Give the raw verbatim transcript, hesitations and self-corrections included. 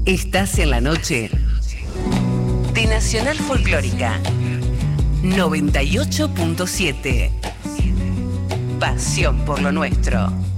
Estás en la noche de Nacional Folclórica noventa y ocho punto siete. Pasión por lo nuestro.